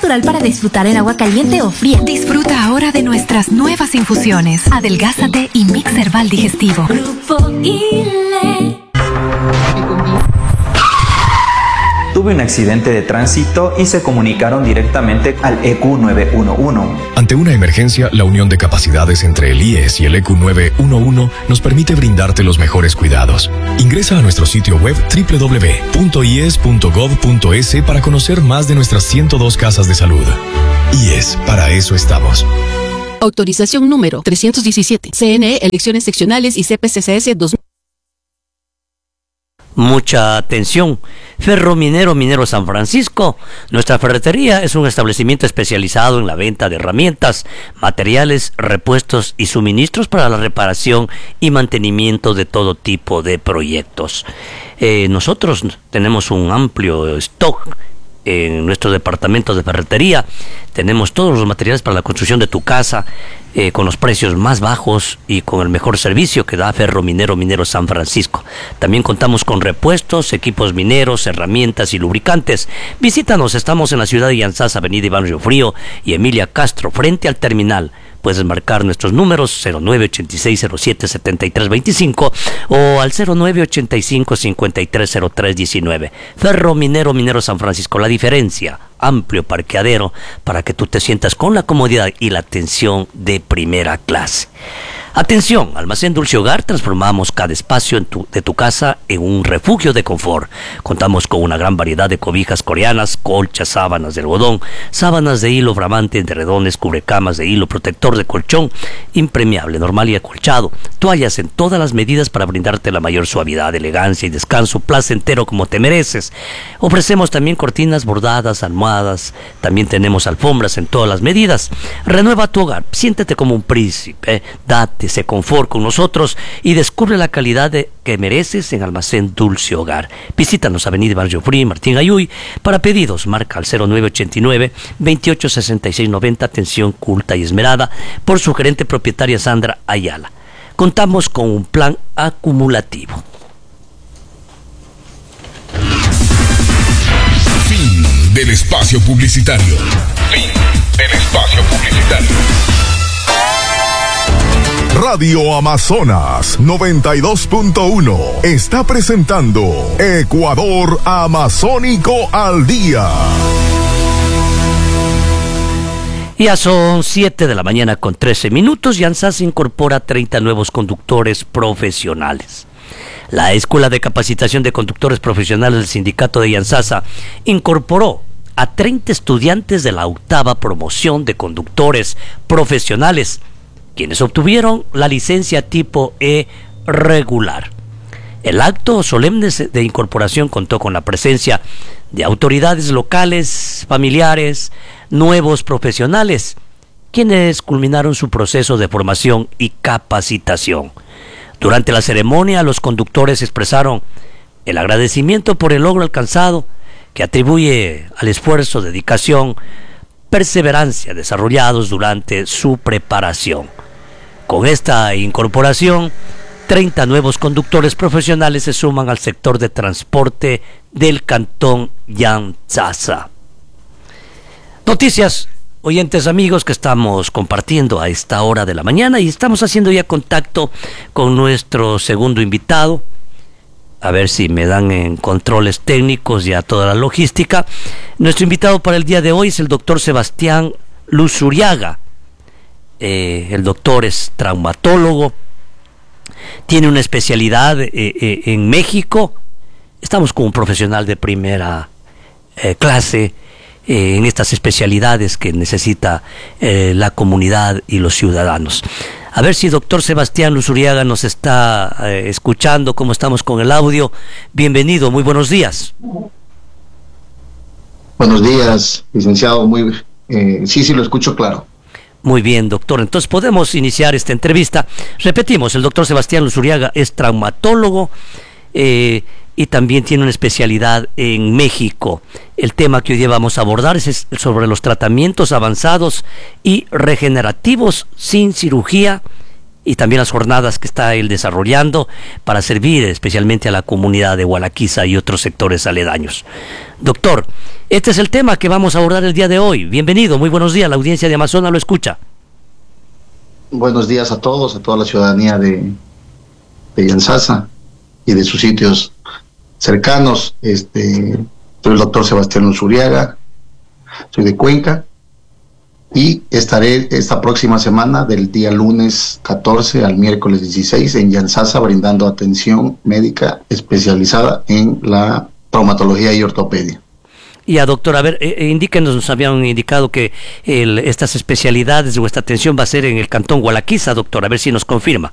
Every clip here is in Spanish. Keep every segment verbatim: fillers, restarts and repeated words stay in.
natural para disfrutar en agua caliente o fría. Disfruta ahora de nuestras nuevas infusiones. Adelgázate y Mix Herbal Digestivo. Grupo ILE. Tuve un accidente de tránsito y se comunicaron directamente al E Q nueve uno uno. Ante una emergencia, la unión de capacidades entre el I E S y el E Q nueve uno uno nos permite brindarte los mejores cuidados. Ingresa a nuestro sitio web doble u doble u doble u punto i e s punto gov punto es para conocer más de nuestras ciento dos casas de salud. I E S, para eso estamos. Autorización número trescientos diecisiete. C N E, elecciones seccionales y C P C C S dos mil. Mucha atención. Ferrominero Minero San Francisco. Nuestra ferretería es un establecimiento especializado en la venta de herramientas, materiales, repuestos y suministros para la reparación y mantenimiento de todo tipo de proyectos. Eh, nosotros tenemos un amplio stock en nuestro departamento de ferretería. Tenemos todos los materiales para la construcción de tu casa, eh, con los precios más bajos y con el mejor servicio que da Ferrominero Minero San Francisco. También contamos con repuestos, equipos mineros, herramientas y lubricantes. Visítanos, estamos en la ciudad de Yanzás, Avenida Iván Río Frío y Emilia Castro, frente al terminal. Puedes marcar nuestros números cero nueve ochenta y seis cero siete setenta y tres veinticinco o al cero nueve ochenta y cinco cincuenta y tres cero tres diecinueve. Ferrominero Minero San Francisco, la diferencia, amplio parqueadero para que tú te sientas con la comodidad y la atención de primera clase. Atención, Almacén Dulce Hogar, transformamos cada espacio en tu, de tu casa en un refugio de confort. Contamos con una gran variedad de cobijas coreanas, colchas, sábanas de algodón, sábanas de hilo bramante, edredones, cubrecamas de hilo, protector de colchón, impermeable, normal y acolchado, toallas en todas las medidas para brindarte la mayor suavidad, elegancia y descanso placentero como te mereces. Ofrecemos también cortinas bordadas, almohadas, también tenemos alfombras en todas las medidas. Renueva tu hogar, siéntete como un príncipe, date ese confort con nosotros y descubre la calidad de, que mereces en Almacén Dulce Hogar. Visítanos, Avenida Barrio Free, Martín Ayuy. Para pedidos, marca al cero nueve ochenta y nueve, veintiocho sesenta y seis noventa, atención culta y esmerada, por su gerente propietaria Sandra Ayala. Contamos con un plan acumulativo. Fin del espacio publicitario. Fin del espacio publicitario. Radio Amazonas noventa y dos punto uno está presentando Ecuador Amazónico al Día. Ya son siete de la mañana con trece minutos y ANSAS incorpora treinta nuevos conductores profesionales. La Escuela de Capacitación de Conductores Profesionales del Sindicato de Yansasa incorporó a treinta estudiantes de la octava promoción de conductores profesionales, quienes obtuvieron la licencia tipo E regular. El acto solemne de incorporación contó con la presencia de autoridades locales, familiares, nuevos profesionales, quienes culminaron su proceso de formación y capacitación. Durante la ceremonia, los conductores expresaron el agradecimiento por el logro alcanzado, que atribuye al esfuerzo, dedicación, perseverancia desarrollados durante su preparación. Con esta incorporación, treinta nuevos conductores profesionales se suman al sector de transporte del Cantón Yanzasa. Noticias, oyentes amigos, que estamos compartiendo a esta hora de la mañana, y estamos haciendo ya contacto con nuestro segundo invitado. A ver si me dan en controles técnicos ya toda la logística. Nuestro invitado para el día de hoy es el doctor Sebastián Luzuriaga. Eh, el doctor es traumatólogo, tiene una especialidad eh, eh, en México. Estamos con un profesional de primera eh, clase eh, en estas especialidades que necesita eh, la comunidad y los ciudadanos. A ver si doctor Sebastián Luzuriaga nos está eh, escuchando, cómo estamos con el audio. Bienvenido, muy buenos días. Buenos días, licenciado. Muy eh, sí, sí, lo escucho claro. Muy bien, doctor. Entonces podemos iniciar esta entrevista. Repetimos, el doctor Sebastián Luzuriaga es traumatólogo eh, y también tiene una especialidad en México. El tema que hoy día vamos a abordar es sobre los tratamientos avanzados y regenerativos sin cirugía y también las jornadas que está él desarrollando para servir especialmente a la comunidad de Gualaquiza y otros sectores aledaños. Doctor, este es el tema que vamos a abordar el día de hoy. Bienvenido, muy buenos días, la audiencia de Amazona lo escucha. Buenos días a todos, a toda la ciudadanía de, de Yantzaza y de sus sitios cercanos. Este, soy el doctor Sebastián Luzuriaga, soy de Cuenca, y estaré esta próxima semana del día lunes catorce al miércoles dieciséis en Yantzaza brindando atención médica especializada en la traumatología y ortopedia. Y a doctor, a ver, eh, indíquenos, nos habían indicado que el, estas especialidades o esta atención va a ser en el cantón Gualaquiza, doctor, a ver si nos confirma.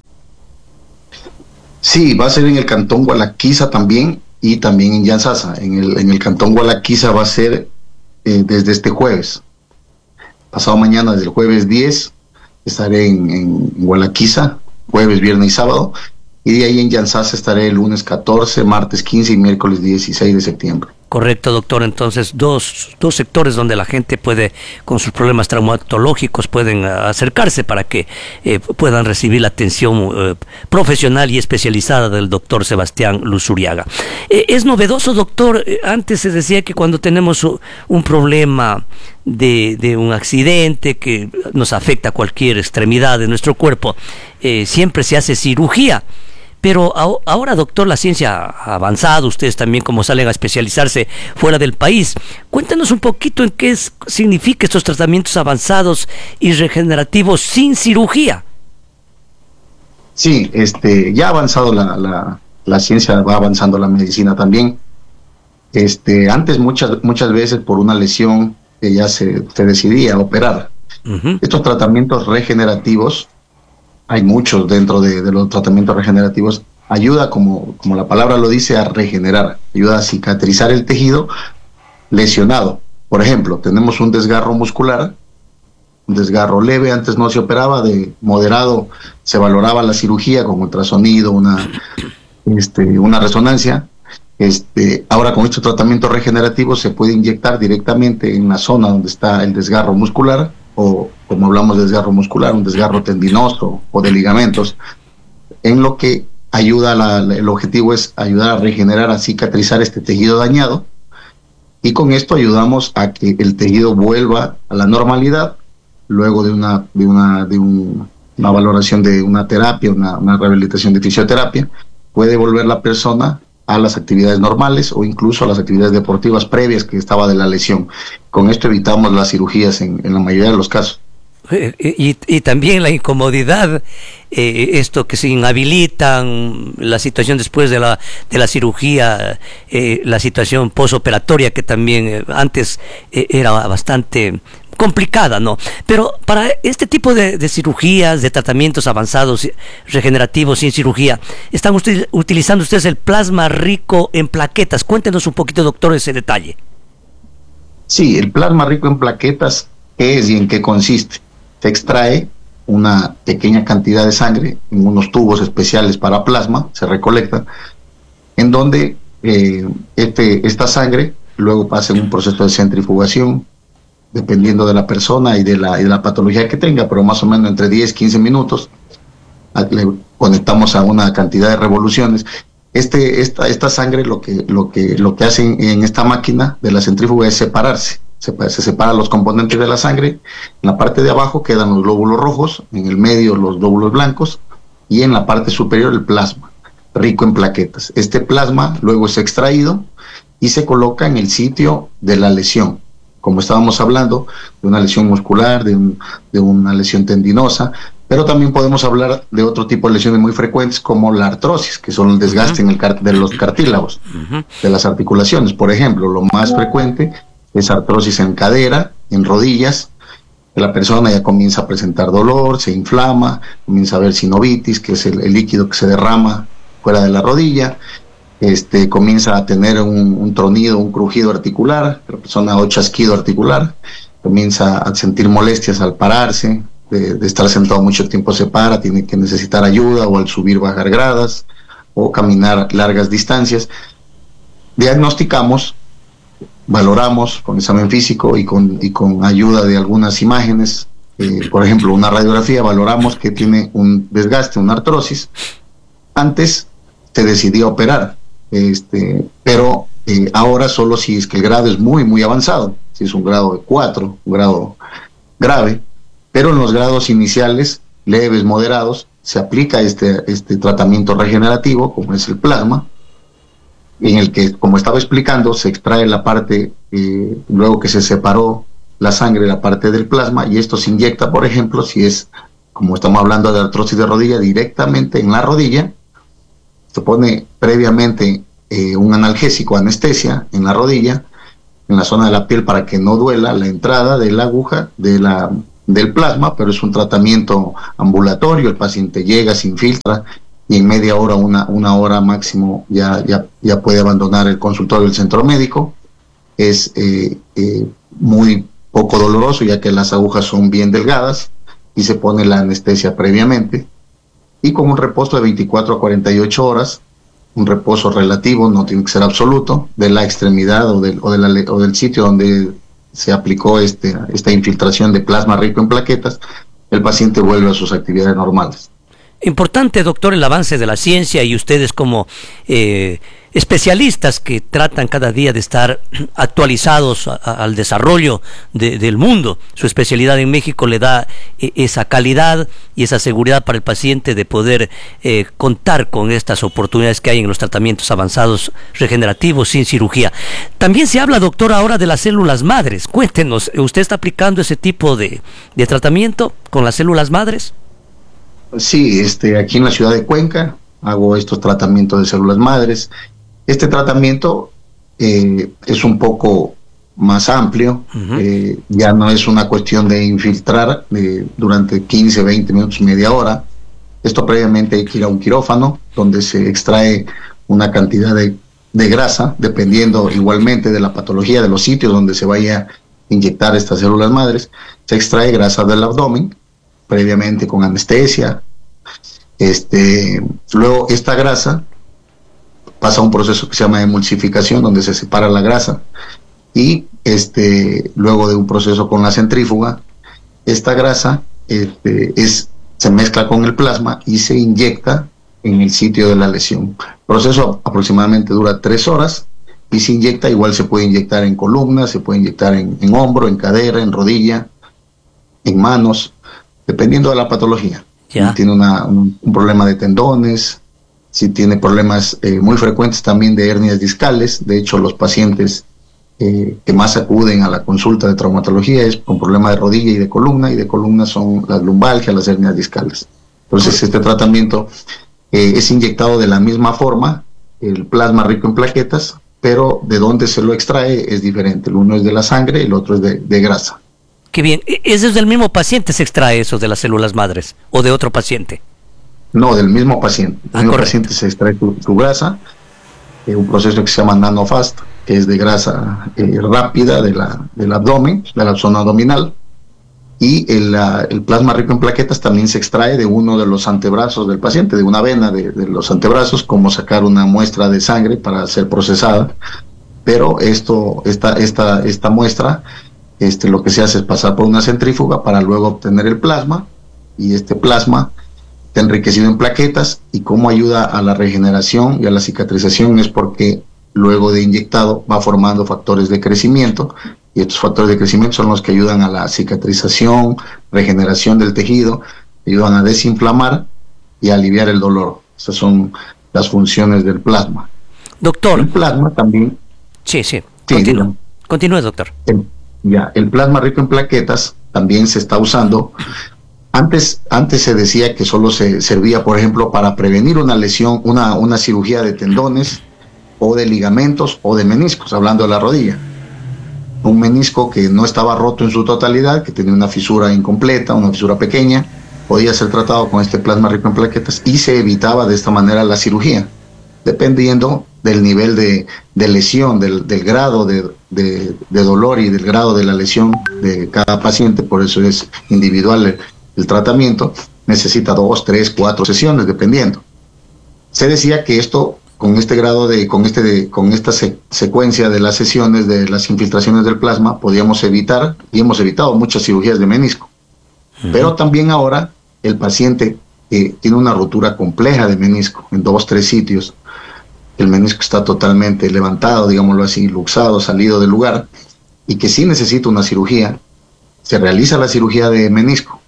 Sí, va a ser en el cantón Gualaquiza también y también en Yantzaza. En el, en el cantón Gualaquiza va a ser eh, desde este jueves. Pasado mañana, desde el jueves diez, estaré en, en Gualaquiza, jueves, viernes y sábado, y de ahí en Yantzaza estaré el lunes catorce, martes quince y miércoles dieciséis de septiembre. Correcto, doctor. Entonces, dos, dos sectores donde la gente puede, con sus problemas traumatológicos, pueden uh, acercarse para que eh, puedan recibir la atención uh, profesional y especializada del doctor Sebastián Luzuriaga. Eh, es novedoso, doctor. Eh, antes se decía que cuando tenemos uh, un problema de, de un accidente que nos afecta a cualquier extremidad de nuestro cuerpo, eh, siempre se hace cirugía. Pero ahora, doctor, la ciencia ha avanzado, ustedes también como salen a especializarse fuera del país. Cuéntanos un poquito en qué es, significa estos tratamientos avanzados y regenerativos sin cirugía. Sí, este, ya ha avanzado la, la, la ciencia, va avanzando la medicina también. Este, antes muchas, muchas veces por una lesión que ya se, se decidía operar. Uh-huh. Estos tratamientos regenerativos, hay muchos dentro de, de los tratamientos regenerativos, ayuda, como, como la palabra lo dice, a regenerar, ayuda a cicatrizar el tejido lesionado. Por ejemplo, tenemos un desgarro muscular, un desgarro leve, antes no se operaba, de moderado se valoraba la cirugía con ultrasonido, una, este, una resonancia. Este, ahora con estos tratamientos regenerativos se puede inyectar directamente en la zona donde está el desgarro muscular, o como hablamos de desgarro muscular, un desgarro tendinoso o de ligamentos, en lo que ayuda, la, el objetivo es ayudar a regenerar, a cicatrizar este tejido dañado, y con esto ayudamos a que el tejido vuelva a la normalidad luego de una, de una, de un, una valoración de una terapia, una, una rehabilitación de fisioterapia, puede volver la persona a las actividades normales o incluso a las actividades deportivas previas que estaba de la lesión. Con esto evitamos las cirugías en, en la mayoría de los casos. Y, y también la incomodidad, eh, esto que se inhabilitan, la situación después de la, de la cirugía, eh, la situación posoperatoria que también eh, antes eh, era bastante complicada, ¿no? Pero para este tipo de, de cirugías, de tratamientos avanzados, regenerativos sin cirugía, están usted, utilizando ustedes el plasma rico en plaquetas. Cuéntenos un poquito, doctor, ese detalle. Sí, el plasma rico en plaquetas, ¿qué es y en qué consiste? Se extrae una pequeña cantidad de sangre en unos tubos especiales para plasma, se recolecta, en donde eh, este, esta sangre luego pasa en un proceso de centrifugación, dependiendo de la persona y de la, y de la patología que tenga, pero más o menos entre diez, quince minutos, le conectamos a una cantidad de revoluciones. Este, esta, esta sangre lo que, lo que, lo que hacen en esta máquina de la centrífuga es separarse. Se, se separan los componentes de la sangre. En la parte de abajo quedan los glóbulos rojos, en el medio los glóbulos blancos y en la parte superior el plasma, rico en plaquetas. Este plasma luego es extraído y se coloca en el sitio de la lesión. Como estábamos hablando, de una lesión muscular, de, un, de una lesión tendinosa, pero también podemos hablar de otro tipo de lesiones muy frecuentes como la artrosis, que son el desgaste uh-huh. en el car de los cartílagos, uh-huh. de las articulaciones. Por ejemplo, lo más frecuente es artrosis en cadera, en rodillas. La persona ya comienza a presentar dolor, se inflama, comienza a ver sinovitis, que es el, el líquido que se derrama fuera de la rodilla. Este, comienza a tener un, un tronido, un crujido articular, la persona o chasquido articular, comienza a sentir molestias al pararse, de, de estar sentado mucho tiempo se para, tiene que necesitar ayuda, o al subir, bajar gradas, o caminar largas distancias. Diagnosticamos, valoramos con examen físico y con, y con ayuda de algunas imágenes eh, por ejemplo, una radiografía, valoramos que tiene un desgaste, una artrosis, antes se decidía operar, este, pero eh, ahora solo si es que el grado es muy, muy avanzado, si es un grado de cuatro, un grado grave, pero en los grados iniciales, leves, moderados, se aplica este, este tratamiento regenerativo, como es el plasma, en el que, como estaba explicando, se extrae la parte, eh, luego que se separó la sangre, la parte del plasma, y esto se inyecta, por ejemplo, si es, como estamos hablando de artrosis de rodilla, directamente en la rodilla. Se pone previamente eh, un analgésico, anestesia, en la rodilla, en la zona de la piel, para que no duela la entrada de la aguja de la, del plasma, pero es un tratamiento ambulatorio. El paciente llega, se infiltra, y en media hora, una, una hora máximo, ya, ya, ya puede abandonar el consultorio del centro médico. Es eh, eh, muy poco doloroso, ya que las agujas son bien delgadas, y se pone la anestesia previamente, y con un reposo de veinticuatro a cuarenta y ocho horas, un reposo relativo, no tiene que ser absoluto, de la extremidad o del, o de la, o del sitio donde se aplicó este, esta infiltración de plasma rico en plaquetas, el paciente vuelve a sus actividades normales. Importante, doctor, el avance de la ciencia, y ustedes como eh, especialistas que tratan cada día de estar actualizados a, a, al desarrollo de, del mundo. Su especialidad en México le da eh, esa calidad y esa seguridad para el paciente de poder eh, contar con estas oportunidades que hay en los tratamientos avanzados regenerativos sin cirugía. También se habla, doctor, ahora de las células madres. Cuéntenos, ¿usted está aplicando ese tipo de, de tratamiento con las células madres? Sí, este, aquí en la ciudad de Cuenca hago estos tratamientos de células madres. Este tratamiento eh, es un poco más amplio, uh-huh. eh, ya no es una cuestión de infiltrar eh, durante quince, veinte minutos, media hora. Esto previamente hay que ir a un quirófano, donde se extrae una cantidad de, de grasa, dependiendo igualmente de la patología de los sitios donde se vaya a inyectar estas células madres. Se extrae grasa del abdomen, previamente con anestesia. Este, luego esta grasa pasa a un proceso que se llama emulsificación, donde se separa la grasa, y este, luego de un proceso con la centrífuga, esta grasa este, es, se mezcla con el plasma y se inyecta en el sitio de la lesión. El proceso aproximadamente dura tres horas y se inyecta, igual se puede inyectar en columna, se puede inyectar en, en hombro, en cadera, en rodilla, en manos, dependiendo de la patología. Ya. Si tiene una, un, un problema de tendones, si tiene problemas eh, muy frecuentes también de hernias discales. De hecho, los pacientes eh, que más acuden a la consulta de traumatología es con problema de rodilla y de columna, y de columna son las lumbalgias, las hernias discales. Entonces, este tratamiento eh, es inyectado de la misma forma, el plasma rico en plaquetas, pero de dónde se lo extrae es diferente. El uno es de la sangre, el otro es de, de grasa. Qué bien. ¿Ese es del mismo paciente, se extrae eso de las células madres, o de otro paciente? No, del mismo paciente. Del ah, mismo correcto. paciente se extrae tu, tu grasa, eh, un proceso que se llama nanofast, que es de grasa eh, rápida de la, del abdomen, de la zona abdominal, y el, uh, el plasma rico en plaquetas también se extrae de uno de los antebrazos del paciente, de una vena de, de los antebrazos, como sacar una muestra de sangre para ser procesada. Pero esto, esta, esta, esta muestra, este, lo que se hace es pasar por una centrífuga para luego obtener el plasma, y este plasma está enriquecido en plaquetas. Y cómo ayuda a la regeneración y a la cicatrización es porque luego de inyectado va formando factores de crecimiento, y estos factores de crecimiento son los que ayudan a la cicatrización, regeneración del tejido, ayudan a desinflamar y a aliviar el dolor. Esas son las funciones del plasma. Doctor. El plasma también... Sí, sí. sí Continúe, Continúe, doctor. El, ya, el plasma rico en plaquetas también se está usando. Antes, antes se decía que solo se servía, por ejemplo, para prevenir una lesión, una, una cirugía de tendones, o de ligamentos, o de meniscos, hablando de la rodilla. Un menisco que no estaba roto en su totalidad, que tenía una fisura incompleta, una fisura pequeña, podía ser tratado con este plasma rico en plaquetas, y se evitaba de esta manera la cirugía, dependiendo del nivel de, de lesión, del, del grado de, de, de dolor y del grado de la lesión de cada paciente. Por eso es individual el, el tratamiento. Necesita dos, tres, cuatro sesiones, dependiendo. Se decía que esto, con este grado de, con este de, con esta se, secuencia de las sesiones de las infiltraciones del plasma, podíamos evitar, y hemos evitado muchas cirugías de menisco. Uh-huh. Pero también ahora el paciente eh, tiene una rotura compleja de menisco en dos, tres sitios. El menisco está totalmente levantado, digámoslo así, luxado, salido del lugar, y que sí necesita una cirugía. Se realiza la cirugía de menisco.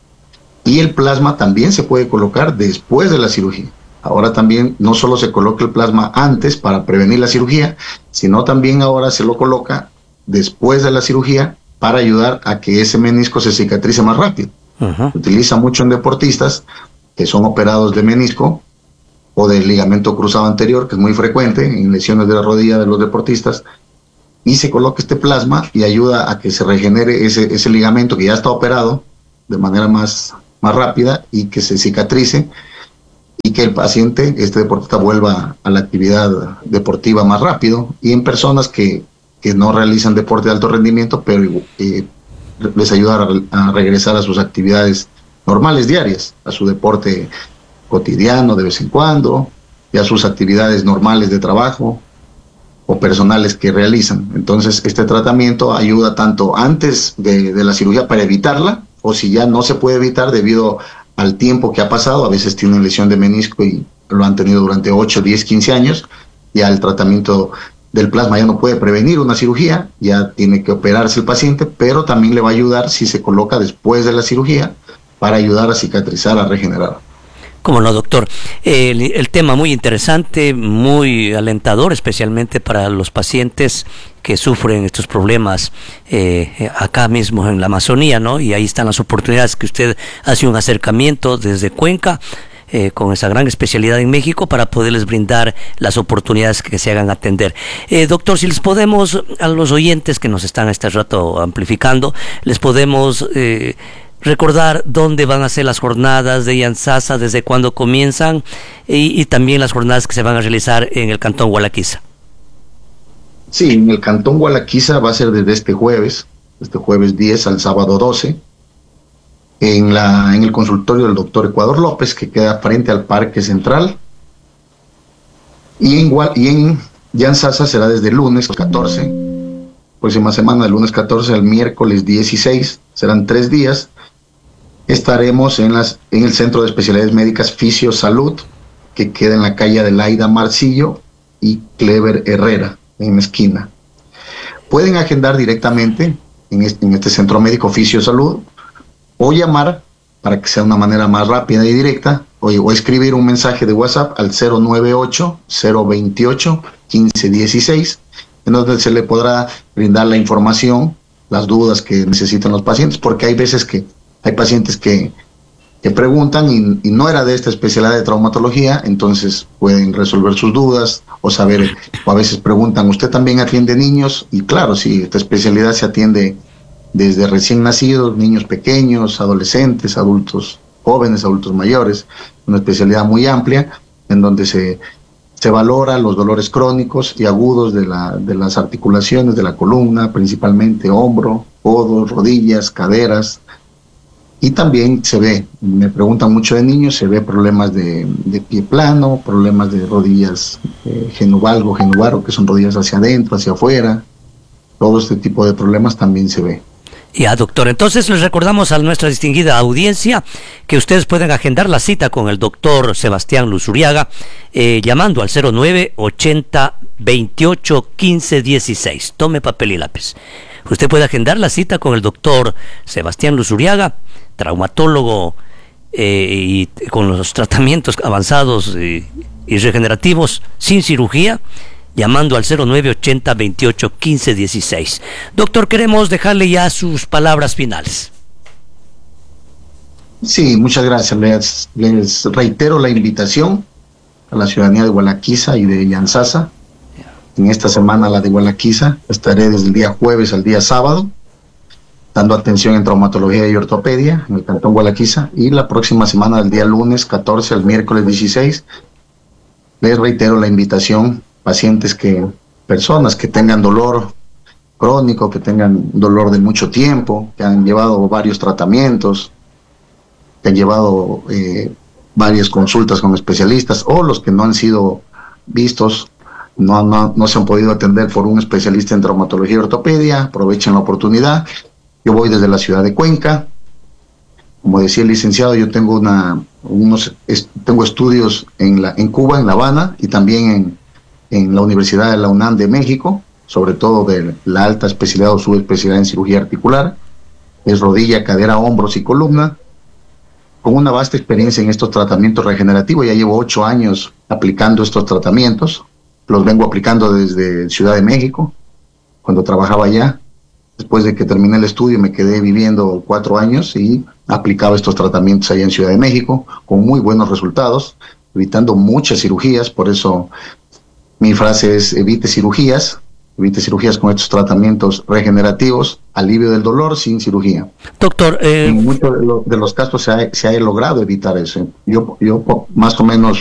Y el plasma también se puede colocar después de la cirugía. Ahora también no solo se coloca el plasma antes para prevenir la cirugía, sino también ahora se lo coloca después de la cirugía para ayudar a que ese menisco se cicatrice más rápido. Uh-huh. Se utiliza mucho en deportistas que son operados de menisco o del ligamento cruzado anterior, que es muy frecuente en lesiones de la rodilla de los deportistas, y se coloca este plasma y ayuda a que se regenere ese, ese ligamento que ya está operado de manera más, más rápida y que se cicatrice y que el paciente, este deportista, vuelva a la actividad deportiva más rápido. Y en personas que, que no realizan deporte de alto rendimiento, pero eh, les ayuda a, a regresar a sus actividades normales diarias, a su deporte cotidiano de vez en cuando, y a sus actividades normales de trabajo o personales que realizan. Entonces, este tratamiento ayuda tanto antes de, de la cirugía para evitarla, o si ya no se puede evitar debido al tiempo que ha pasado, a veces tienen lesión de menisco y lo han tenido durante ocho, diez, quince años, ya el tratamiento del plasma ya no puede prevenir una cirugía, ya tiene que operarse el paciente, pero también le va a ayudar si se coloca después de la cirugía para ayudar a cicatrizar, a regenerar. Cómo no, doctor. El, el tema muy interesante, muy alentador, especialmente para los pacientes que sufren estos problemas eh, acá mismo en la Amazonía, ¿no? Y ahí están las oportunidades que usted hace un acercamiento desde Cuenca, eh, con esa gran especialidad en México, para poderles brindar las oportunidades que se hagan atender. Eh, doctor, si les podemos, a los oyentes que nos están este rato amplificando, les podemos... Eh, recordar dónde van a ser las jornadas de Yansasa, desde cuándo comienzan, y, y también las jornadas que se van a realizar en el Cantón Gualaquiza. Sí, en el Cantón Gualaquiza va a ser desde este jueves, este jueves diez al sábado doce, en, la, en el consultorio del doctor Ecuador López, que queda frente al Parque Central, y en, y en Yansasa será desde el lunes catorce, próxima semana, del lunes catorce al miércoles dieciséis, serán tres días. Estaremos en, las, en el Centro de Especialidades Médicas Fisio Salud, que queda en la calle Adelaida Marcillo y Clever Herrera, en la esquina. Pueden agendar directamente en este, en este Centro Médico Fisio Salud o llamar para que sea una manera más rápida y directa, o, o escribir un mensaje de WhatsApp al cero nueve ocho, cero veintiocho, quince dieciséis, en donde se le podrá brindar la información, las dudas que necesitan los pacientes, porque hay veces que hay pacientes que, que preguntan y, y no era de esta especialidad de traumatología, entonces pueden resolver sus dudas o saber, o a veces preguntan, ¿usted también atiende niños? Y claro, sí, esta especialidad se atiende desde recién nacidos, niños pequeños, adolescentes, adultos jóvenes, adultos mayores, una especialidad muy amplia en donde se, se valora los dolores crónicos y agudos de, la, de las articulaciones de la columna, principalmente hombro, codos, rodillas, caderas. Y también se ve, me preguntan mucho de niños, se ve problemas de, de pie plano, problemas de rodillas eh, genuvalgo, genuvaro, que son rodillas hacia adentro, hacia afuera. Todo este tipo de problemas también se ve. Ya, doctor, entonces les recordamos a nuestra distinguida audiencia que ustedes pueden agendar la cita con el doctor Sebastián Luzuriaga eh, llamando al cero nueve ochenta veintiocho quince dieciséis. Tome papel y lápiz. Usted puede agendar la cita con el doctor Sebastián Luzuriaga, traumatólogo, eh, y con los tratamientos avanzados y, y regenerativos sin cirugía, llamando al cero nueve ochenta veintiocho quince dieciséis. Doctor, queremos dejarle ya sus palabras finales. Sí, muchas gracias. Les, les reitero la invitación a la ciudadanía de Gualaquiza y de Yansasa. En esta semana, la de Gualaquiza, estaré desde el día jueves al día sábado, dando atención en traumatología y ortopedia en el Cantón Gualaquiza, y la próxima semana, del día lunes catorce al miércoles dieciséis, les reitero la invitación, pacientes que, personas que tengan dolor crónico, que tengan dolor de mucho tiempo, que han llevado varios tratamientos, que han llevado eh, varias consultas con especialistas, o los que no han sido vistos, no, no, no se han podido atender por un especialista en traumatología y ortopedia, aprovechen la oportunidad. Yo voy desde la ciudad de Cuenca, Como decía el licenciado, yo tengo una unos es, tengo estudios en la en Cuba, en La Habana, y también en, en la Universidad de la UNAM de México, sobre todo de la alta especialidad o subespecialidad en cirugía articular, es rodilla, cadera, hombros y columna, con una vasta experiencia en estos tratamientos regenerativos. Ya llevo ocho años aplicando estos tratamientos, los vengo aplicando desde Ciudad de México, cuando trabajaba allá. Después de que terminé el estudio me quedé viviendo cuatro años y aplicaba estos tratamientos allá en Ciudad de México con muy buenos resultados, evitando muchas cirugías. Por eso mi frase es: evite cirugías, evite cirugías con estos tratamientos regenerativos, alivio del dolor sin cirugía. Doctor, eh... en muchos de, lo, de los casos se ha, se ha logrado evitar eso. Yo, yo más o menos